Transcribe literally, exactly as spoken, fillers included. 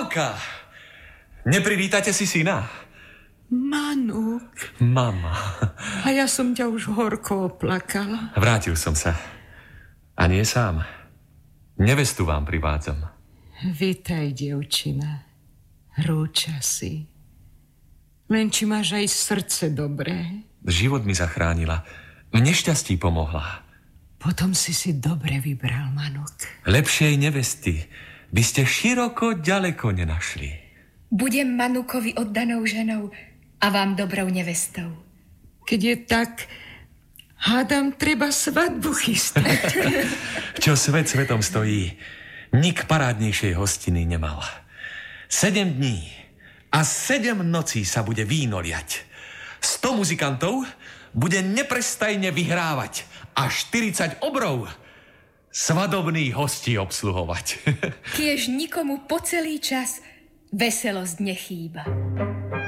Mamka! Neprivítate si syna? Manuk. Mama. A ja som ťa už horko oplakala. Vrátil som sa. A nie sám. Nevestu vám privádzam. Vitaj, dievčina. Rúča si. Len či máš aj srdce dobré. Život mi zachránila. V nešťastí pomohla. Potom si si dobre vybral, Manuk. Lepšej nevesty by ste široko ďaleko nenašli. Budem Manukovi oddanou ženou a vám dobrou nevestou. Keď je tak, hádam, treba svadbu chystať. Čo svet svetom stojí, nik parádnejšej hostiny nemal. Sedem dní a sedem nocí sa bude víno liať. Sto muzikantov bude neprestajne vyhrávať a štyridsať obrov svadobných hostí obsluhovať. Kiež nikomu po celý čas veselosť nechýba.